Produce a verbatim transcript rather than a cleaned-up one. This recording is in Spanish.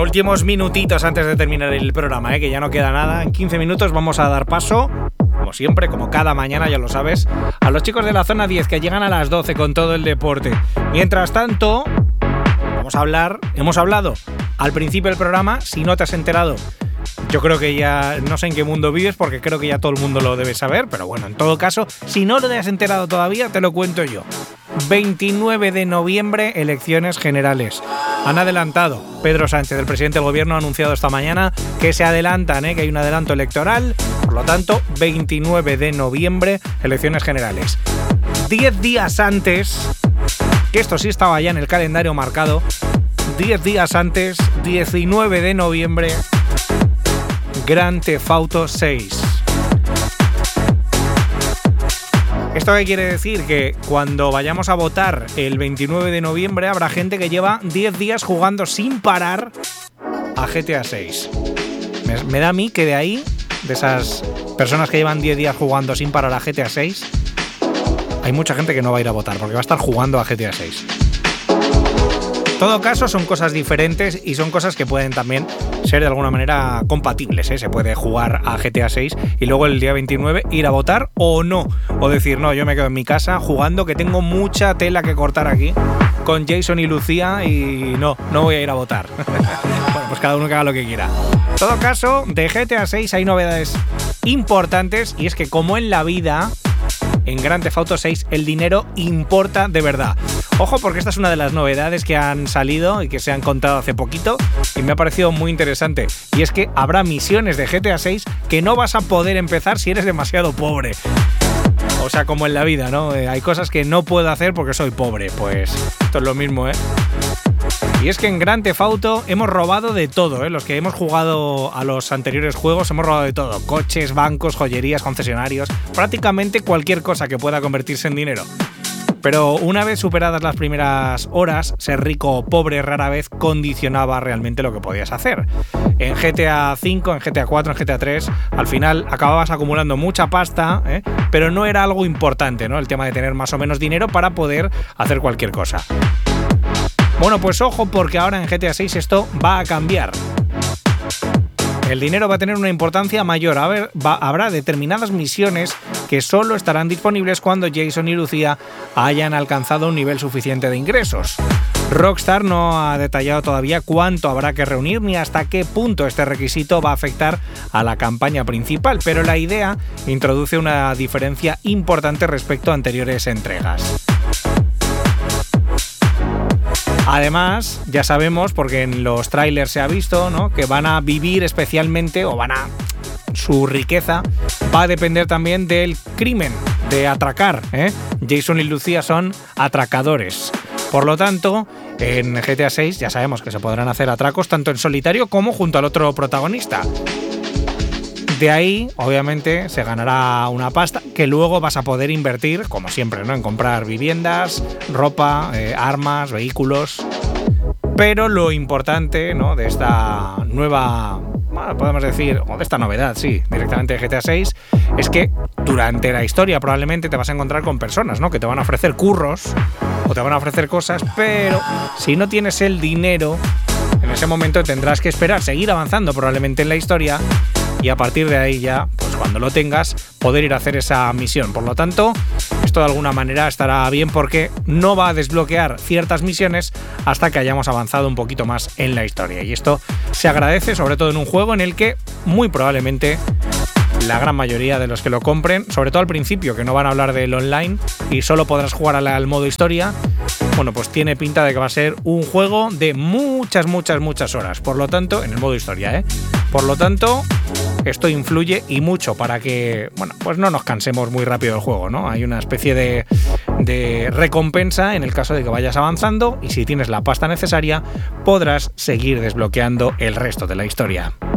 últimos minutitos antes de terminar el programa, ¿eh? Que ya no queda nada. En quince minutos vamos a dar paso, como siempre, como cada mañana, ya lo sabes, a los chicos de la zona diez que llegan a las doce con todo el deporte. Mientras tanto, vamos a hablar, hemos hablado al principio del programa, si no te has enterado, yo creo que ya no sé en qué mundo vives porque creo que ya todo el mundo lo debe saber, pero bueno, en todo caso, si no te has enterado todavía, te lo cuento yo. veintinueve de noviembre, elecciones generales. Han adelantado. Pedro Sánchez, el presidente del gobierno, ha anunciado esta mañana que se adelantan, ¿eh? que hay un adelanto electoral. Por lo tanto, veintinueve de noviembre, elecciones generales. Diez días antes, que esto sí estaba ya en el calendario marcado, diez días antes, diecinueve de noviembre, Grand Theft Auto seis. ¿Esto qué quiere decir? Que cuando vayamos a votar el veintinueve de noviembre habrá gente que lleva diez días jugando sin parar a G T A seis. Me, me da a mí que de ahí, de esas personas que llevan diez días jugando sin parar a G T A seis, hay mucha gente que no va a ir a votar porque va a estar jugando a G T A seis. En todo caso, son cosas diferentes y son cosas que pueden también ser de alguna manera compatibles, ¿eh? Se puede jugar a G T A seis y luego el día veintinueve ir a votar o no. O decir, no, yo me quedo en mi casa jugando, que tengo mucha tela que cortar aquí con Jason y Lucía y no, no voy a ir a votar. Bueno, pues cada uno que haga lo que quiera. En todo caso, de G T A seis hay novedades importantes y es que, como en la vida, en Grand Theft Auto seis el dinero importa de verdad. Ojo, porque esta es una de las novedades que han salido y que se han contado hace poquito y me ha parecido muy interesante. Y es que habrá misiones de G T A seis que no vas a poder empezar si eres demasiado pobre. O sea, como en la vida, ¿no? Eh, hay cosas que no puedo hacer porque soy pobre. Pues esto es lo mismo, ¿eh? Y es que en Grand Theft Auto hemos robado de todo, ¿eh? Los que hemos jugado a los anteriores juegos hemos robado de todo. Coches, bancos, joyerías, concesionarios, prácticamente cualquier cosa que pueda convertirse en dinero. Pero una vez superadas las primeras horas, ser rico o pobre rara vez condicionaba realmente lo que podías hacer. En G T A cinco, en G T A cuatro, en G T A tres, al final acababas acumulando mucha pasta, ¿eh? Pero no era algo importante, ¿no? El tema de tener más o menos dinero para poder hacer cualquier cosa. Bueno, pues ojo, porque ahora en G T A seis esto va a cambiar. El dinero va a tener una importancia mayor. A ver, va, habrá determinadas misiones que solo estarán disponibles cuando Jason y Lucía hayan alcanzado un nivel suficiente de ingresos. Rockstar no ha detallado todavía cuánto habrá que reunir ni hasta qué punto este requisito va a afectar a la campaña principal, pero la idea introduce una diferencia importante respecto a anteriores entregas. Además, ya sabemos, porque en los trailers se ha visto, ¿no?, que van a vivir especialmente, o van a... su riqueza va a depender también del crimen, de atracar, ¿eh? Jason y Lucía son atracadores. Por lo tanto, en G T A seis ya sabemos que se podrán hacer atracos tanto en solitario como junto al otro protagonista. De ahí, obviamente, se ganará una pasta que luego vas a poder invertir, como siempre, ¿no?, en comprar viviendas, ropa, eh, armas, vehículos. Pero lo importante, ¿no?, de esta nueva, bueno, podemos decir, o de esta novedad, sí, directamente de G T A seis, es que durante la historia probablemente te vas a encontrar con personas, ¿no?, que te van a ofrecer curros o te van a ofrecer cosas, pero si no tienes el dinero, en ese momento tendrás que esperar, seguir avanzando probablemente en la historia. Y a partir de ahí ya, pues cuando lo tengas, poder ir a hacer esa misión. Por lo tanto, esto de alguna manera estará bien porque no va a desbloquear ciertas misiones hasta que hayamos avanzado un poquito más en la historia. Y esto se agradece, sobre todo en un juego en el que muy probablemente la gran mayoría de los que lo compren, sobre todo al principio, que no van a hablar del online y solo podrás jugar al, al modo historia, bueno, pues tiene pinta de que va a ser un juego de muchas, muchas, muchas horas. Por lo tanto, en el modo historia, ¿eh? Por lo tanto, esto influye y mucho para que, bueno, pues no nos cansemos muy rápido del juego, ¿no? Hay una especie de, de recompensa en el caso de que vayas avanzando y si tienes la pasta necesaria, podrás seguir desbloqueando el resto de la historia.